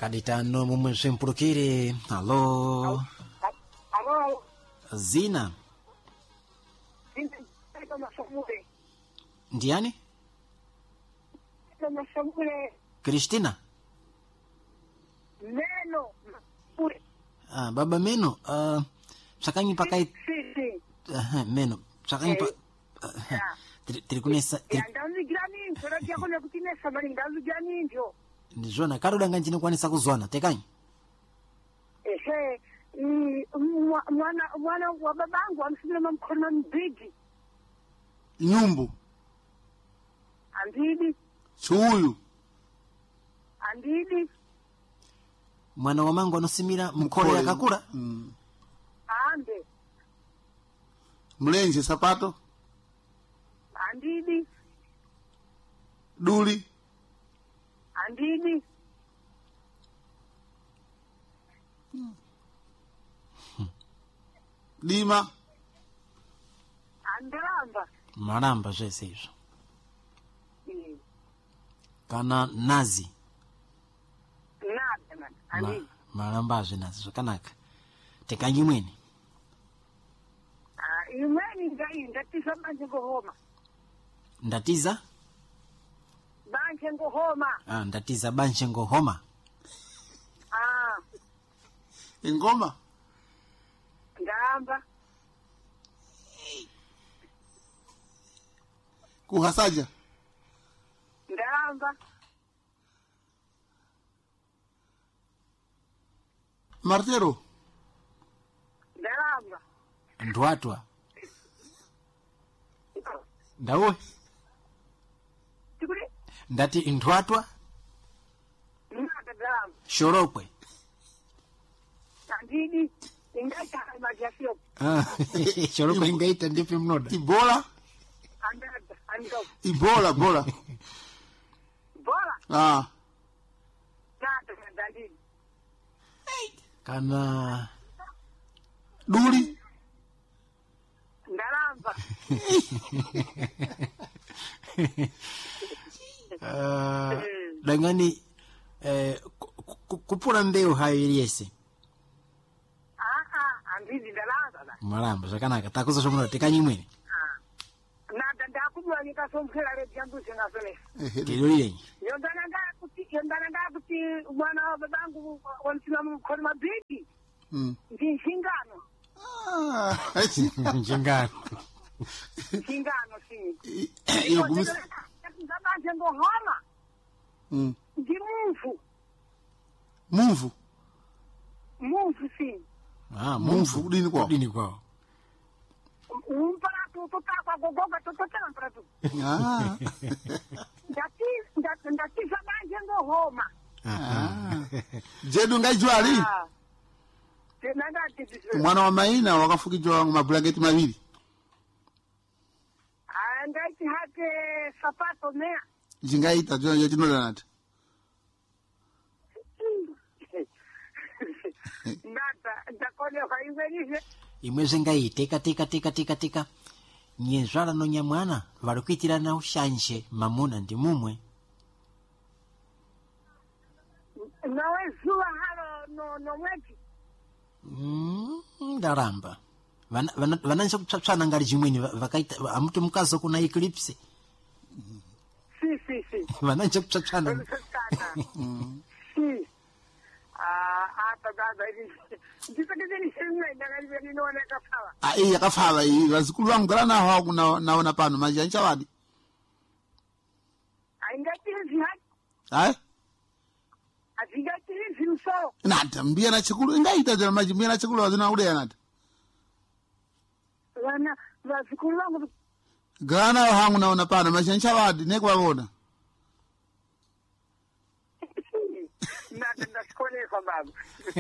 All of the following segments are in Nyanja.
Kaditano mumwe shempurukiri. Halo. Halo. Zina. Ndiani? Kristina. Meno. Baba Meno. Sakanyi pakai. Si. Meno. Sakanyi pa. Tirikunesa. Ndazi gani? Sura yako na kutinesa bali ndazi gani ndio? Nijona karuda nganjini kwanisa kuzwana tekanyi. Mwana wa babangu amsibira mkono mbigi. Nyumbu. Andidi. Chuyu. Andidi. Mwana wa mangu anosimira mkole ya kakura. Ande. Mlenje sapato. Andidi. Duli. Andidi. Dima. Andaramba. Maramba jese hizo. Kana nazi. Nada man. Andidi. Maramba je nazi. Kanaka. Tekanyi mwini. Imweni ngai ndatisa banje ngohoma. Ndatiza? Banje ngohoma. Ndatiza banje ngohoma. Ingoma. Ndamba. Kuhasaja. Ndamba. Martero. Ndamba. Ndwatwa. Ndawe? Tikuri? Ndati ndwatwa? Ndamba. Shorokwe. Andidi. Ingaita majasio. Shorokwe ingaita ndipi mnoda. Ibola. Andada. Ando. Ibola. Bola. Nada ndadi. Kana Duli. Ndaramba. Dangani kupura mbeo hayo iliese. Andidi ndaramba. Maramba sakanaka takuza shomuno tekanyi mwini. Nada ndakubwa nikasomkhela le jambo singasone. Kilolile. Yondana ndakuti mwana wa babangu wansina mkono mabiki. Ndi shingano. Njingano. Shingano si. Iyo kumisa. Ndabanje ngohoma. Ndi mumfu. Mumfu si. Mumfu dini kwao. Dini kwao. Umpara tutakwa gogoga tutotambra tu. Ndatiza banje ngohoma. Jedu ngaijwali. Mwana wa maina wakafukijwa mablanketi mawili. Ngaiti hake sapato mea. Jingaita jona jinola nata. Nata ndakone kwa iwerise. Imweze ngai teka nyezvala no nyamwana valukwitira na ushanje mamuna ndi mumwe. Nawe zuwa halo no mweti. Ndaramba. Vanancha kupsapsana ngali jimwini vakaita amutu mkazo kuna eclipse. Si. Vanancha kupsapsana. Si. Hata dada hivi. Nditakizeni shime ndakalizeni nione kafala. Iya kafala hii wazikulu wangu galana hawa naona pano majanja wadi. Ingati hivi hati. Ingati hivi mso. Nata mbia na chikulu ingaita jana maji mbia na chikulu wazina ule ya nata. Wana wazikulu wangu galana hawa naona pano majanja wadi nekwa wona. Ndakone kwa babu.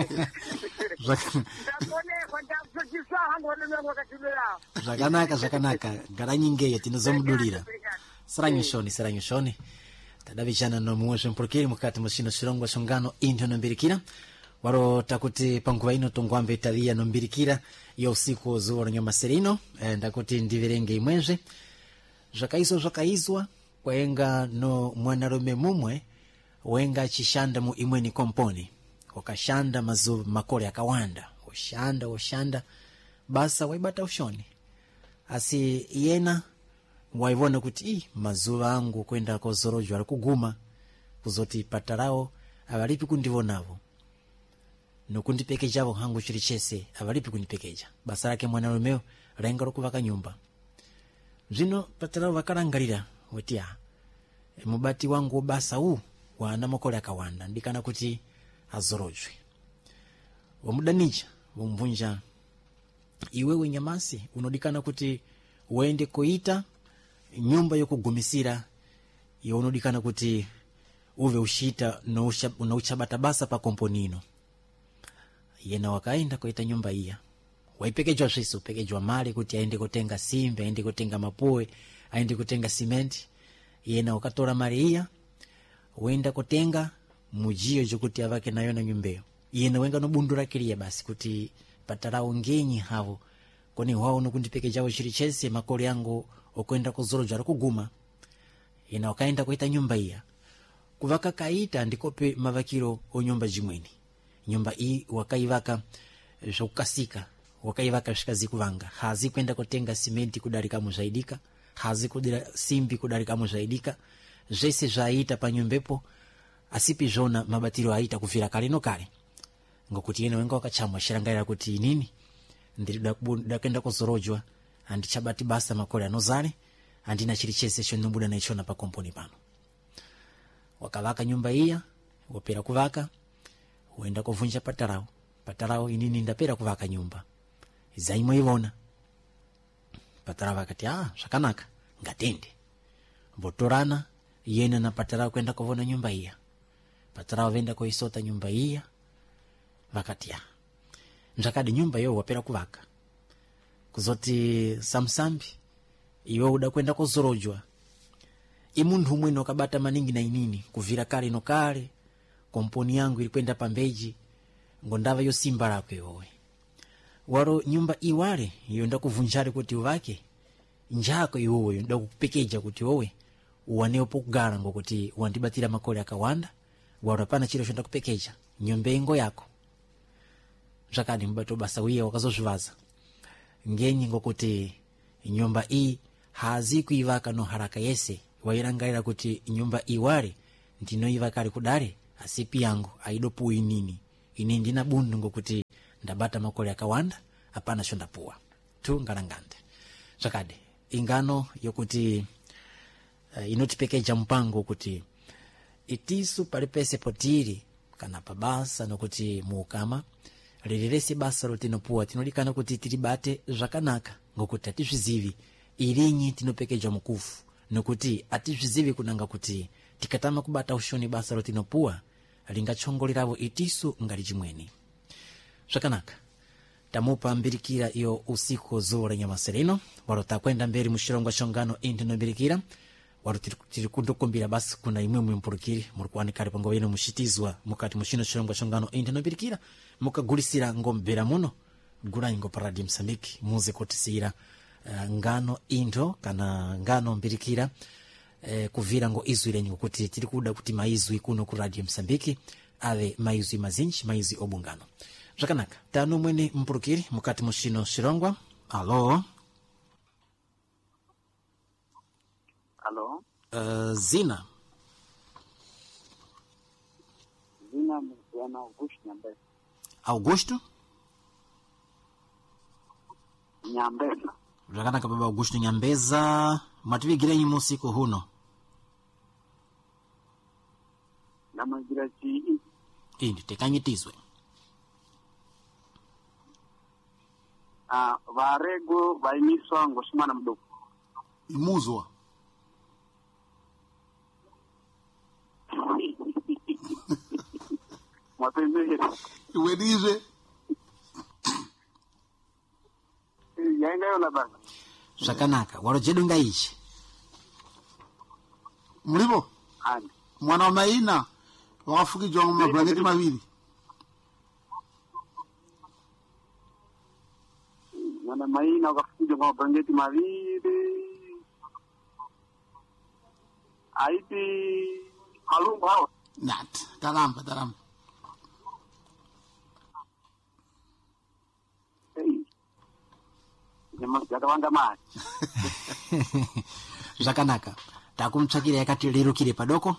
Ndakone kwa ndakutisa hangu wademe wakati bila. Zakanaka garanyingeya tinozomudulira. Saranyushoni. Tadavijana no muweshe mpurukiri mukati mushino shirongwa shongano into nombirikira. Waro takuti panguwa ino tongwambe italia nombirikira ya usiku zuwa nyama serino. Ndakuti ndivirenge imwenje. Zvakaizwa kwaenga no mwanarume mumwe wenga chishanda mu imweni komponi wakashanda makole akawanda oshanda basa waibata ushoni asi yena waivona kuti mazuva angu kwenda kozorojwa ali kuguma kuzoti patarao avalipi kundivonavo nokundipekeja hangu chiri chese avalipi kundipekeja basa lake mwanalumeo laenga lokuvaka nyumba zvino patarao vakarangarira kuti mubati wangu basa wana makole akawanda ndikana kuti azorojwe wamudanija wamvunja iwewe nyamasi unodikana kuti uende koita nyumba yokugumisira unodikana kuti uve ushita no uchabata basa pa komponi ino yena wakaenda koita nyumba iya waipekejwa swisu pekejwa mali kuti aende kutenga simbe aende kutenga mapoe aende kutenga simenti yena wakatora mali iya wenda kutenga mujio jokuti avake nayo na nyumbeyo yena wenga nobundura kilia basi kuti patarao ngenyi havo koni wao nokundipekejawo chiri chese makole yangu okwenda kuzorojwa ali kuguma yena wakaenda kuita nyumba iya kuvaka kaita ndikope mavakiro onyumba jimweni nyumba iyi wakaivaka zvokukasika wakaivaka svikazi kuvanga hazi kwenda kutenga simenti kudarika muzvaidika hazi kudira simbi kudarika muzvaidika zvese zvaita pa nyumbepo asipi zona mabatiro aita kufira kale no kale ngokuti yena wenga wakachamwa shirangaira kuti nini ndiri dakwenda kuzorojwa andichabati basa makole anozale andina chiri chese chonobuda naichona pa komponi pano wakavaka nyumba iya wapera kuvaka uenda kuvunja patarao inini ndapera kuvaka nyumba zaimwe ivona patarao akati zvakanaka ngatende botorana yena na patarao kwenda kuvona nyumba iya patarao venda koisota nyumba iya vakati nzakadi nyumba yo wapera kuvaka kuzoti samsambi iwe uda kwenda kuzorojwa imuntu umwe nokabata maningi na inini kuvira kale no kale komponi yangu ilikwenda pambeji ngondava yo simba lako yowe waro nyumba iwale yonda kuvunjare kuti uvake njako iwowe yonda kupekeja kuti wowe uwaneo pokugara ngokuti wandibatira makole akawanda waro pana chiro chonda kupekeja nyombengo yako zvakadi mubato basa wiya wakazozvivaza ngenyi ngokuti nyumba iyi hazi kuivaka no haraka yese wairangarira kuti nyumba iwale ndinoivaka ali kudare asipi yangu aidopuwi nini ine ndina bundu ngokuti ndabata makole akawanda apana shondapuwa tu ngalangande zvakadi ingano yokuti inotipekeja mpango kuti itisu palipese potiri kana pabasa nokuti muukama lililese basa lotinopuwa tinodikana kuti tilibate zvakanaka ngokuti atizvizivi ilinyi tinopekeja mukufu nokuti atizvizivi kunanga kuti tikatama kubata ushoni basa lotinopuwa lingachongolerawo itisu ngali chimweni zvakanaka tamupa mbirikira iyo usiku zulo la nyamasereno walo takwenda mberi mushilongo shongano intinombirikira walo tiri kundokumbira basi kuna imwe mpurukiri mulikuwani kale pango yenu mushitizwa mukati mushino shilongo shongano intinombirikira mukagulisira ngombera muno gula ingo paradi Msambiki muze kotisira ngano into kana ngano mbirikira kuvira ngo izwi lenyu kuti tiri kuda kuti maizwi kuno ku radio Msambiki ave maizwi mazinji maizwi obungano zvakanaka tano mwene mpurukiri mukati mushino shirongwa alo zina mwana Augusto Nyambeza zvakanaka baba Augusto Nyambeza mativigirenyi musiku huno namagira chi indi tekanyitizwe varego vaimiswa ngoshimana mdoko imuzwa mwapembele iwedize yaenda yola bana zvakanaka walojedu ngaichi mulipo ani mwana wa maina wakafukijwa mu mablanketi maviri mwana maina wakafukijwa mu mablanketi maviri aiti alumba Nat, taramba. Yakawanda mali. Zvakanaka. Takumtsvakira yakati lirukire padoko.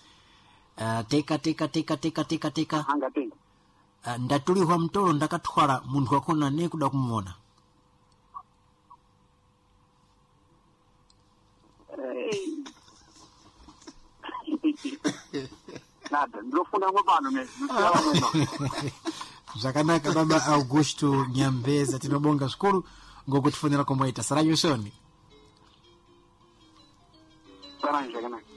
Teka. Anga tenga. Ndatulihwa mtolo ndakatwala munthu wakona nekuda kumuona. Nada, ndilofuna ngopano ne. Zvakanaka baba Augusto Nyambeza, tinobonga zvikuru ngokutifonera komwaita. Saranyo shoni. Saranyo zvakanaka.